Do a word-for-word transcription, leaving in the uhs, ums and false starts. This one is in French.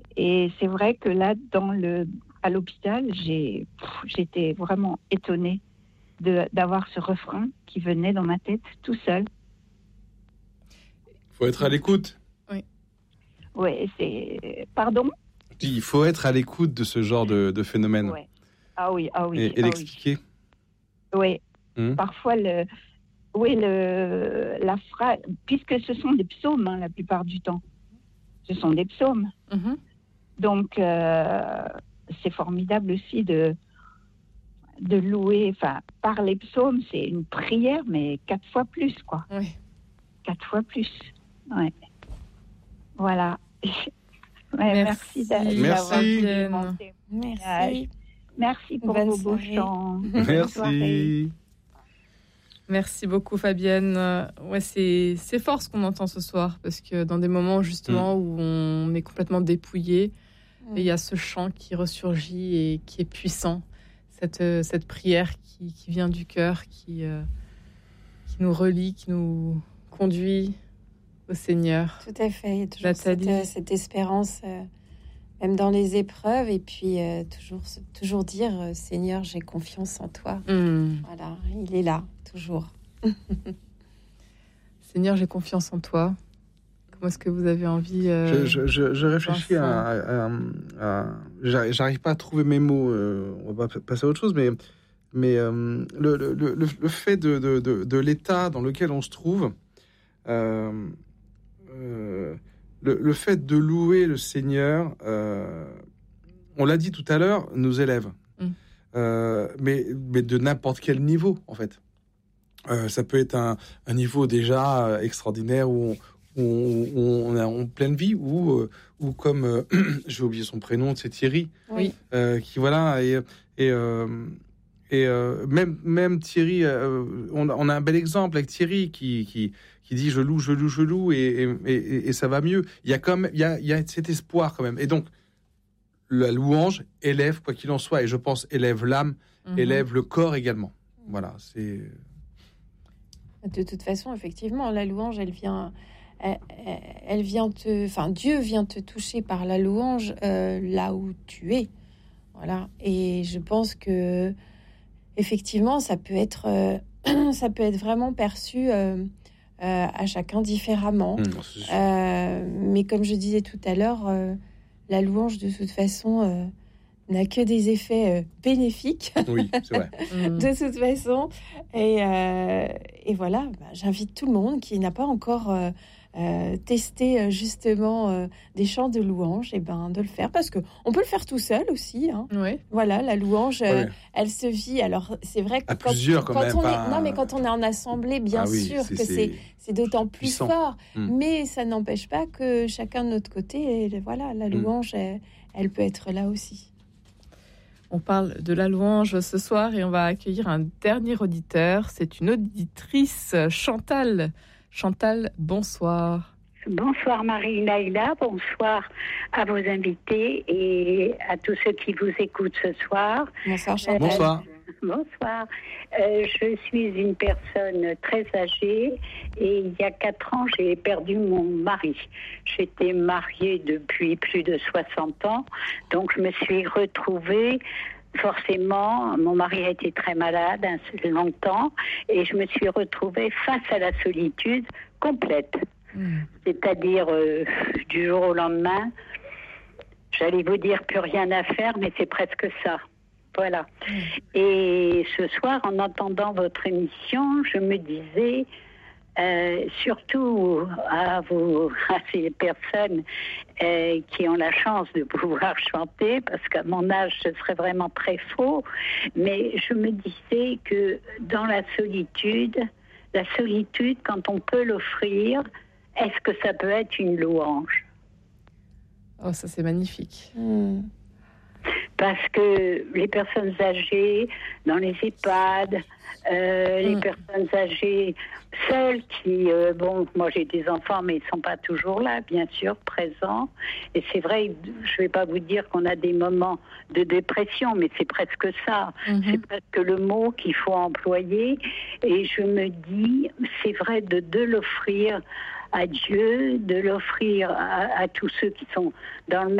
Et c'est vrai que là, dans le, à l'hôpital, j'ai, pff, j'étais vraiment étonnée de, d'avoir ce refrain qui venait dans ma tête tout seul. Il faut être à l'écoute. Oui. Oui, c'est... Pardon ? Il faut être à l'écoute de ce genre de, de phénomène. Ouais. Ah oui, ah oui. Et, et ah l'expliquer. Oui. oui. Mmh. Parfois, le, oui, le, la phrase, puisque ce sont des psaumes hein, la plupart du temps. Ce sont des psaumes. Mm-hmm. Donc, euh, c'est formidable aussi de, de louer. Enfin, par les psaumes, c'est une prière, mais quatre fois plus, quoi. Oui. Quatre fois plus. Ouais. Voilà. Ouais, merci. Merci. Merci. D'avoir Merci. Merci pour Bonne vos beaux soirée. chants. Merci. Merci beaucoup Fabienne. Euh, ouais, c'est, c'est fort ce qu'on entend ce soir, parce que dans des moments justement mmh. où on est complètement dépouillé, mmh. il y a ce chant qui ressurgit et qui est puissant, cette, euh, cette prière qui, qui vient du cœur, qui, euh, qui nous relie, qui nous conduit au Seigneur. Tout à fait, il y a toujours cette, euh, cette espérance, euh, même dans les épreuves, et puis euh, toujours, toujours dire euh, Seigneur, j'ai confiance en toi. Mmh. Voilà, il est là. Toujours. Seigneur, j'ai confiance en toi. Comment est-ce que vous avez envie euh, je, je, je réfléchis à, à, à, à... J'arrive pas à trouver mes mots. Euh, on va passer à autre chose, mais, mais euh, le, le, le, le fait de, de, de, de l'état dans lequel on se trouve, euh, euh, le, le fait de louer le Seigneur, euh, on l'a dit tout à l'heure, nous élève. Mm. Euh, mais, mais de n'importe quel niveau, en fait. Euh, ça peut être un, un niveau déjà euh, extraordinaire où on, où on, on est en pleine vie, ou euh, ou comme euh, j'ai oublié son prénom, c'est Thierry, oui, euh, qui voilà et et euh, et euh, même même Thierry, euh, on, a, on a un bel exemple avec Thierry qui qui qui dit je loue, je loue, je loue et et, et, et ça va mieux. Il y a quand même il y a il y a cet espoir quand même. Et donc la louange élève quoi qu'il en soit, et je pense élève l'âme, mm-hmm. élève le corps également. Voilà, c'est de toute façon, effectivement, la louange, elle vient, elle, elle vient te, enfin, Dieu vient te toucher par la louange euh, là où tu es, voilà. Et je pense que, effectivement, ça peut être, euh, ça peut être vraiment perçu euh, euh, à chacun différemment. Mmh, euh, mais comme je disais tout à l'heure, euh, la louange, de toute façon. Euh, n'a que des effets euh, bénéfiques. Oui, c'est vrai. De toute façon. Et, euh, et voilà, bah, j'invite tout le monde qui n'a pas encore euh, euh, testé euh, justement euh, des chants de louange, et ben, de le faire, parce qu'on peut le faire tout seul aussi. Hein. Oui. Voilà, la louange, euh, oui. elle se vit. Alors, c'est vrai que à quand, plusieurs, quand, quand même, on pas... est, non, mais quand on est en assemblée, bien ah oui, sûr c'est, que c'est, c'est, c'est d'autant plus puissant. fort. Mm. Mais ça n'empêche pas que chacun de notre côté, et voilà, la louange, mm. elle, elle peut être là aussi. On parle de la louange ce soir et on va accueillir un dernier auditeur. C'est une auditrice, Chantal. Chantal, bonsoir. Bonsoir Marie-Naïla, bonsoir à vos invités et à tous ceux qui vous écoutent ce soir. Bonsoir Chantal. Euh, bonsoir. Bonsoir. Euh, je suis une personne très âgée et il y a quatre ans, j'ai perdu mon mari. J'étais mariée depuis plus de soixante ans, donc je me suis retrouvée. Forcément, mon mari a été très malade longtemps et je me suis retrouvée face à la solitude complète. Mmh. C'est-à-dire euh, du jour au lendemain, j'allais vous dire plus rien à faire, mais c'est presque ça. Voilà. Mmh. Et ce soir, en entendant votre émission, je me disais, euh, surtout à, vous, à ces personnes euh, qui ont la chance de pouvoir chanter, parce qu'à mon âge, ce serait vraiment très faux, mais je me disais que dans la solitude, la solitude, quand on peut l'offrir, est-ce que ça peut être une louange ? Oh, ça c'est magnifique. Mmh. Parce que les personnes âgées, dans les EHPAD, euh, mmh. les personnes âgées seules qui, euh, bon, moi j'ai des enfants, mais ils ne sont pas toujours là, bien sûr, présents. Et c'est vrai, je ne vais pas vous dire qu'on a des moments de dépression, mais c'est presque ça. Mmh. C'est presque le mot qu'il faut employer. Et je me dis, c'est vrai de, de l'offrir à Dieu, de l'offrir à, à tous ceux qui sont dans le